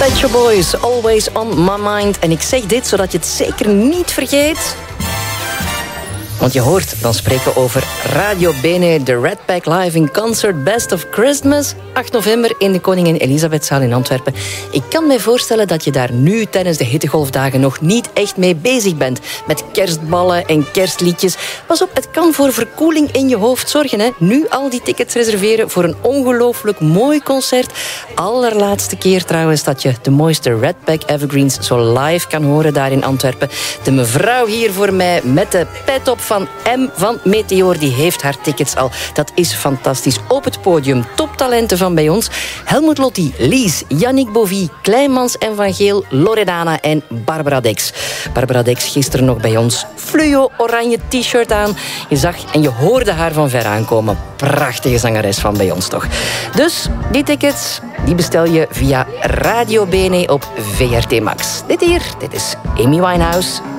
Pet Shop Boys, Always on My Mind. En ik zeg dit zodat je het zeker niet vergeet. Want je hoort dan spreken over Radio Bene, de Red Pack Live in Concert Best of Christmas. 8 november in de Koningin Elisabethzaal in Antwerpen. Ik kan me voorstellen dat je daar nu tijdens de hittegolfdagen nog niet echt mee bezig bent. Met kerstballen en kerstliedjes. Pas op, het kan voor verkoeling in je hoofd zorgen. Hè? Nu al die tickets reserveren voor een ongelooflijk mooi concert. Allerlaatste keer trouwens dat je de mooiste Red Pack Evergreens zo live kan horen daar in Antwerpen. De mevrouw hier voor mij met de pet op van M van Meteor, die heeft haar tickets al. Dat is fantastisch. Op het podium toptalenten van bij ons. Helmut Lotti, Lies, Yannick Bovie, Kleinmans en Van Geel, Loredana en Barbara Dex. Barbara Dex gisteren nog bij ons. Fluo oranje t-shirt aan. Je zag en je hoorde haar van ver aankomen. Prachtige zangeres van bij ons toch. Dus die tickets, die bestel je via Radio Bene op VRT Max. Dit is Amy Winehouse.